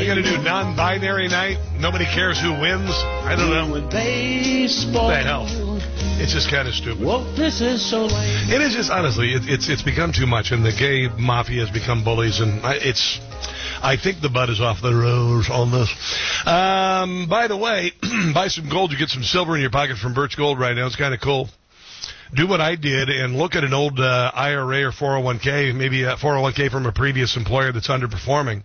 you going to do, non-binary night? Nobody cares who wins? I don't know. What the hell? It's just kind of stupid. This is so lame. It is just, honestly, it's become too much, and the gay mafia has become bullies, and I think the butt is off the rose on this. By the way, buy some gold. You get some silver in your pocket from Birch Gold right now. It's kind of cool. Do what I did and look at an old IRA or 401k, maybe a 401k from a previous employer that's underperforming,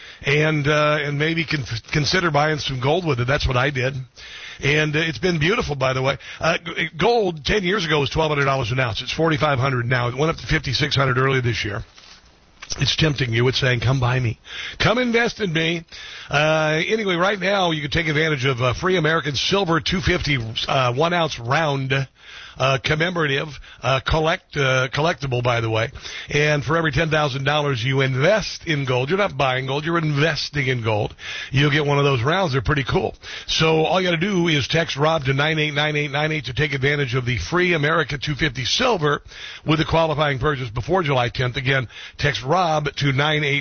and maybe consider buying some gold with it. That's what I did. And it's been beautiful, by the way. Gold 10 years ago was $1,200 an ounce. It's $4,500 now. It went up to $5,600 earlier this year. It's tempting you. It's saying, come buy me. Come invest in me. Anyway, right now you can take advantage of Free American Silver 250 1-ounce round commemorative collectible, by the way. And for every $10,000 you invest in gold, you're not buying gold, you're investing in gold, you'll get one of those rounds. They're pretty cool. So all you got to do is text Rob to 989898 to take advantage of the Free America 250 Silver with a qualifying purchase before July 10th. Again, text Rob to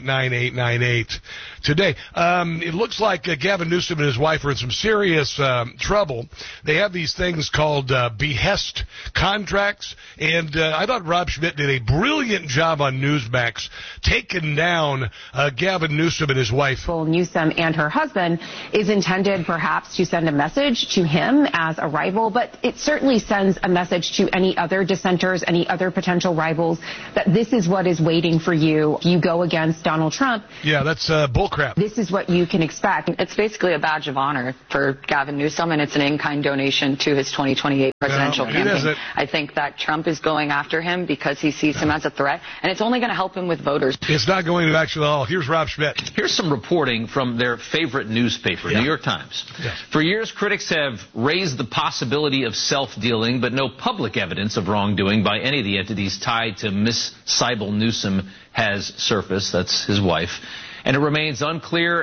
989898 today. It looks like Gavin Newsom and his wife are in some serious trouble. They have these things called behest contracts, and I thought Rob Schmidt did a brilliant job on Newsmax taking down Gavin Newsom and his wife. Newsom and her husband is intended perhaps to send a message to him as a rival, but it certainly sends a message to any other dissenters, any other potential rivals, that this is what is waiting for you if you go against Donald Trump. Yeah, that's bullcrap. This is what you can expect. It's basically a badge of honor for Gavin Newsom, and it's an in-kind donation to his 2028 presidential campaign. I think that Trump is going after him because he sees him as a threat, and it's only going to help him with voters. It's not going to actually at all. Here's Rob Schmidt. Here's some reporting from their favorite newspaper, New York Times. Yes. For years, critics have raised the possibility of self-dealing, but no public evidence of wrongdoing by any of the entities tied to Miss Sybil Newsom has surfaced. That's his wife. And it remains unclear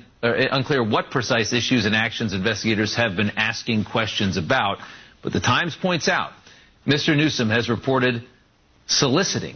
what precise issues and actions investigators have been asking questions about. But the Times points out Mr. Newsom has reported soliciting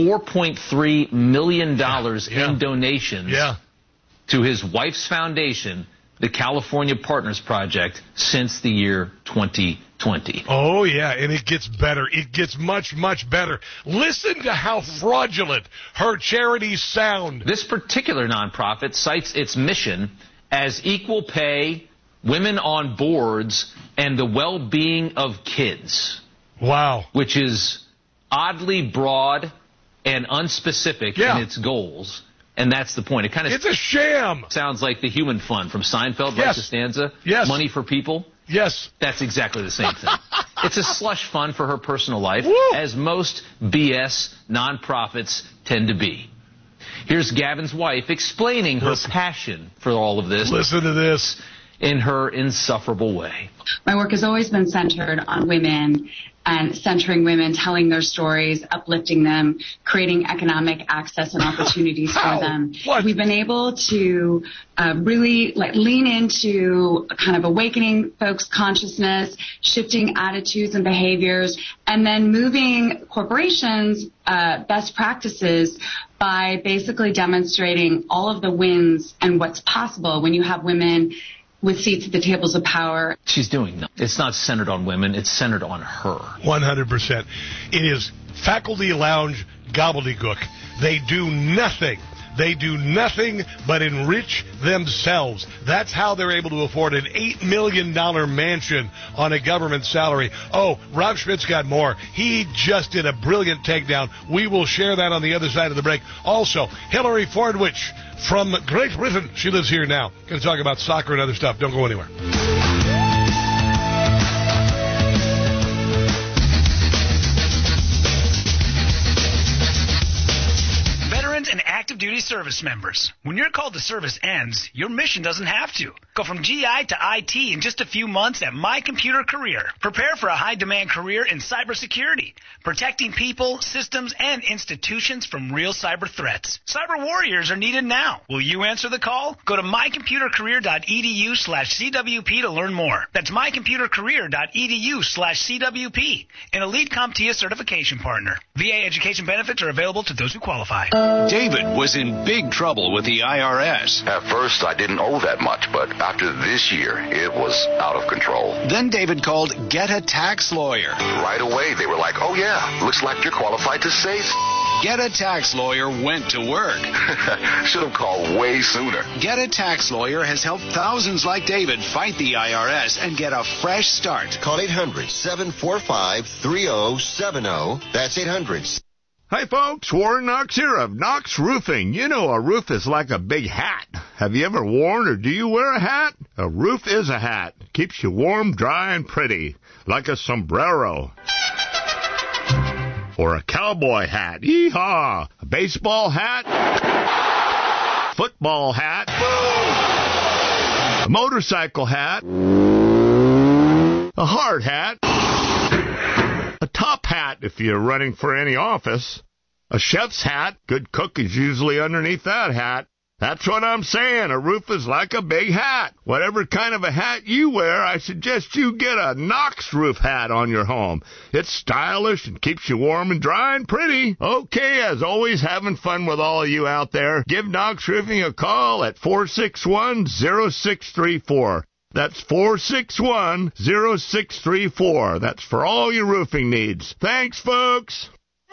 $4.3 million in donations to his wife's foundation, the California Partners Project, since the year 2020. Oh, yeah, and it gets better. It gets much, much better. Listen to how fraudulent her charities sound. This particular nonprofit cites its mission as equal pay, women on boards, and the well-being of kids. Wow. Which is oddly broad and unspecific in its goals. And that's the point. It's a sham. Sounds like the Human Fund from Seinfeld, right, Costanza? Yes. Money for people? Yes. That's exactly the same thing. It's a slush fund for her personal life, as most BS nonprofits tend to be. Here's Gavin's wife explaining her passion for all of this. Listen to this. In her insufferable way. My work has always been centered on women and centering women, telling their stories, uplifting them, creating economic access and opportunities for them. We've been able to really lean into kind of awakening folks' consciousness, shifting attitudes and behaviors, and then moving corporations' best practices by basically demonstrating all of the wins and what's possible when you have women with seats at the tables of power. She's doing that. It's not centered on women. It's centered on her. 100%. It is faculty lounge gobbledygook. They do nothing. They do nothing but enrich themselves. That's how they're able to afford an $8 million mansion on a government salary. Oh, Rob Schmidt's got more. He just did a brilliant takedown. We will share that on the other side of the break. Also, Hillary Fordwich from Great Britain. She lives here now. Going to talk about soccer and other stuff. Don't go anywhere. And active duty service members. When your call to service ends, your mission doesn't have to. Go from GI to IT in just a few months at My Computer Career. Prepare for a high-demand career in cybersecurity, protecting people, systems, and institutions from real cyber threats. Cyber warriors are needed now. Will you answer the call? Go to mycomputercareer.edu/CWP to learn more. That's mycomputercareer.edu/CWP, an elite CompTIA certification partner. VA education benefits are available to those who qualify. David was in in big trouble with the IRS. At first, I didn't owe that much, but after this year, it was out of control. Then David called Get a Tax Lawyer. Right away, they were like, oh yeah, looks like you're qualified to save. Get a Tax Lawyer went to work. Should have called way sooner. Get a Tax Lawyer has helped thousands like David fight the IRS and get a fresh start. Call 800-745-3070. That's 800. Hi, folks. Warren Knox here of Knox Roofing. You know, a roof is like a big hat. Have you ever worn or do you wear a hat? A roof is a hat. Keeps you warm, dry, and pretty. Like a sombrero. Or a cowboy hat. Yee-haw! A baseball hat. Football hat. A motorcycle hat. A hard hat. A top hat if you're running for any office. A chef's hat. Good cook is usually underneath that hat. That's what I'm saying. A roof is like a big hat. Whatever kind of a hat you wear, I suggest you get a Knox roof hat on your home. It's stylish and keeps you warm and dry and pretty. Okay, as always, having fun with all of you out there. Give Knox Roofing a call at 461-0634. That's 461-0634. That's for all your roofing needs. Thanks, folks.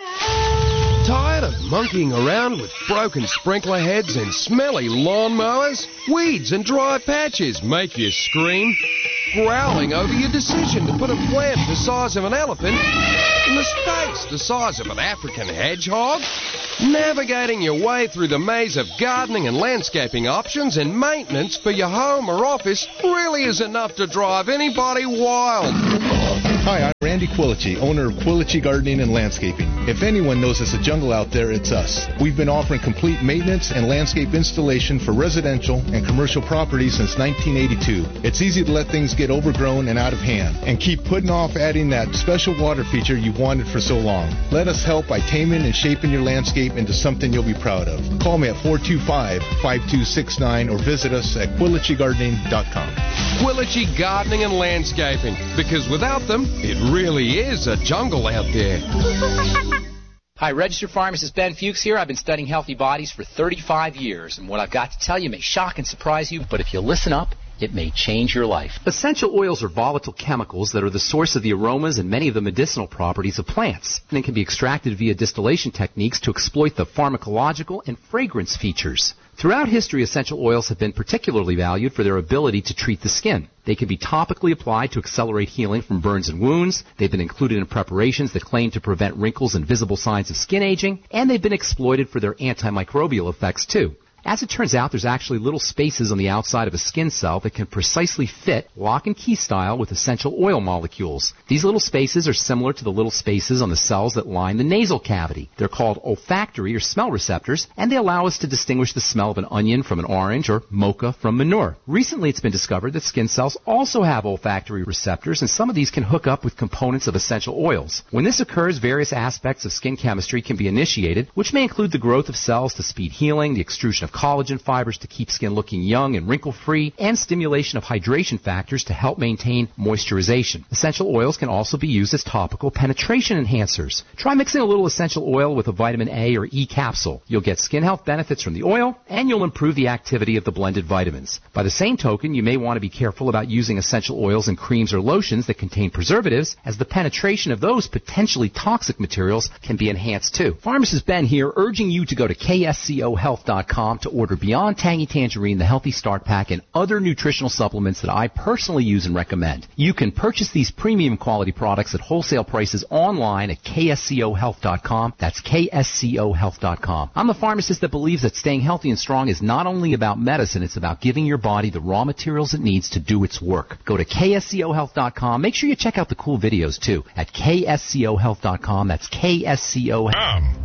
Tired of monkeying around with broken sprinkler heads and smelly lawnmowers? Weeds and dry patches make you scream. Growling over your decision to put a plant the size of an elephant in the space the size of an African hedgehog? Navigating your way through the maze of gardening and landscaping options and maintenance for your home or office really is enough to drive anybody wild. Hi, I'm Randy Quilici, owner of Quilici Gardening and Landscaping. If anyone knows it's a jungle out there, it's us. We've been offering complete maintenance and landscape installation for residential and commercial properties since 1982. It's easy to let things get overgrown and out of hand, and keep putting off adding that special water feature you've wanted for so long. Let us help by taming and shaping your landscape into something you'll be proud of. Call me at 425-5269 or visit us at QuiliciGardening.com. Quilici Gardening and Landscaping, because without them, it really is a jungle out there. Hi, registered pharmacist Ben Fuchs here. I've been studying healthy bodies for 35 years, and what I've got to tell you may shock and surprise you, but if you listen up, it may change your life. Essential oils are volatile chemicals that are the source of the aromas and many of the medicinal properties of plants, and can be extracted via distillation techniques to exploit the pharmacological and fragrance features. Throughout history, essential oils have been particularly valued for their ability to treat the skin. They can be topically applied to accelerate healing from burns and wounds. They've been included in preparations that claim to prevent wrinkles and visible signs of skin aging, and they've been exploited for their antimicrobial effects too. As it turns out, there's actually little spaces on the outside of a skin cell that can precisely fit lock and key style with essential oil molecules. These little spaces are similar to the little spaces on the cells that line the nasal cavity. They're called olfactory or smell receptors, and they allow us to distinguish the smell of an onion from an orange or mocha from manure. Recently, it's been discovered that skin cells also have olfactory receptors, and some of these can hook up with components of essential oils. When this occurs, various aspects of skin chemistry can be initiated, which may include the growth of cells to speed healing, the extrusion of collagen fibers to keep skin looking young and wrinkle-free, and stimulation of hydration factors to help maintain moisturization. Essential oils can also be used as topical penetration enhancers. Try mixing a little essential oil with a vitamin A or E capsule. You'll get skin health benefits from the oil, and you'll improve the activity of the blended vitamins. By the same token, you may want to be careful about using essential oils in creams or lotions that contain preservatives, as the penetration of those potentially toxic materials can be enhanced too. Pharmacist Ben here, urging you to go to kscohealth.com to order Beyond Tangy Tangerine, the Healthy Start Pack, and other nutritional supplements that I personally use and recommend. You can purchase these premium quality products at wholesale prices online at kscohealth.com. That's kscohealth.com. I'm the pharmacist that believes that staying healthy and strong is not only about medicine, it's about giving your body the raw materials it needs to do its work. Go to kscohealth.com. Make sure you check out the cool videos too at kscohealth.com. That's kscohealth.